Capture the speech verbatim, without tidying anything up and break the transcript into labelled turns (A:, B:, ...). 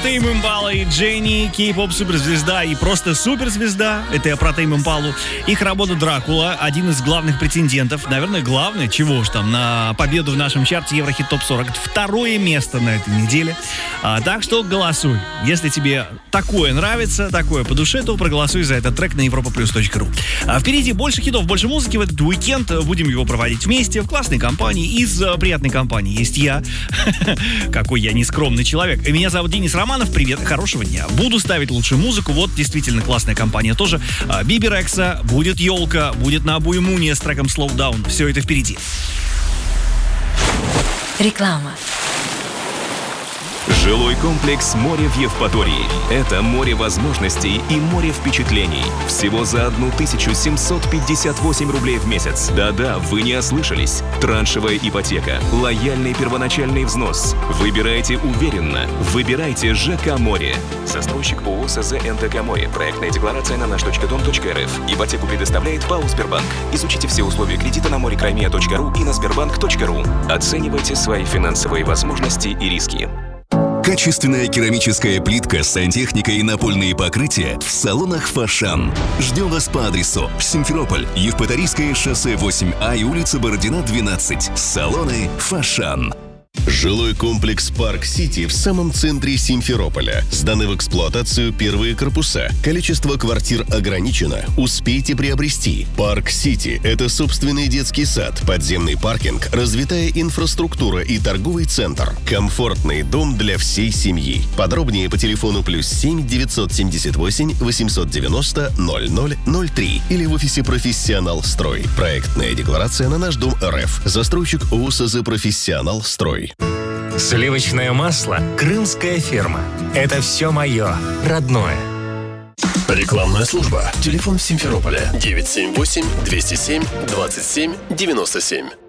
A: Тейм Импала и Дженни, кей-поп суперзвезда и просто суперзвезда. Это я про Тейм Импалу. Их работа «Дракула» — один из главных претендентов, наверное, главный, чего уж там, на победу в нашем чарте Еврохит Топ сорок. Второе место на этой неделе. А, так что голосуй. Если тебе такое нравится, такое по душе, то проголосуй за этот трек на европа плюс точка ру. А впереди больше хитов, больше музыки в этот уикенд. Будем его проводить вместе, в классной компании. Из приятной компании есть я. Какой я нескромный человек. Меня зовут Денис Романов. Привет, хорошего дня. Буду ставить лучшую музыку. Вот действительно классная компания тоже. Биби Рекса, будет елка, будет на обуе Муния с треком Slow Down. Все это впереди.
B: Реклама.
C: Жилой комплекс «Море» в Евпатории. Это море возможностей и море впечатлений. Всего за тысячу семьсот пятьдесят восемь рублей в месяц. Да-да, вы не ослышались. Траншевая ипотека, лояльный первоначальный взнос. Выбирайте уверенно. Выбирайте ЖК «Море». Застройщик ООО СЗ НТК «Море». Проектная декларация на наш точка дом точка эр эф. Ипотеку предоставляет ПАО «Сбербанк». Изучите все условия кредита на море-краймия точка ру и на сбербанк точка ру. Оценивайте свои финансовые возможности и риски.
D: Качественная керамическая плитка, сантехника и напольные покрытия в салонах «Фошан». Ждем вас по адресу Симферополь, Евпаторийское шоссе восемь А и улица Бородина, двенадцать. Салоны «Фошан».
E: Жилой комплекс «Парк Сити» в самом центре Симферополя. Сданы в эксплуатацию первые корпуса. Количество квартир ограничено. Успейте приобрести. «Парк Сити» — это собственный детский сад, подземный паркинг, развитая инфраструктура и торговый центр. Комфортный дом для всей семьи. Подробнее по телефону плюс семь девятьсот семьдесят восемь восемьсот девяносто ноль ноль ноль три или в офисе «Профессионал Строй». Проектная декларация на наш дом РФ. Застройщик ООО СЗ «Профессионал Строй».
F: Сливочное масло «Крымская ферма». Это все мое, родное.
G: Рекламная служба. Телефон в Симферополе девять семь восемь двести семь двадцать семь девяносто семь.